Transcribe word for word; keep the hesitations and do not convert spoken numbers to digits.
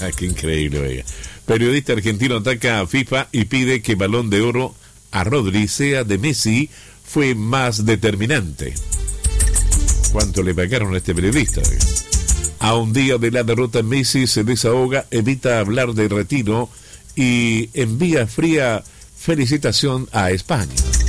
Qué increíble, oiga. Periodista argentino ataca a FIFA y pide que Balón de Oro a Rodri sea de Messi, fue más determinante. ¿Cuánto le pagaron a este periodista? Oiga? A un día de la derrota, Messi se desahoga, evita hablar de retiro y envía fría felicitación a España.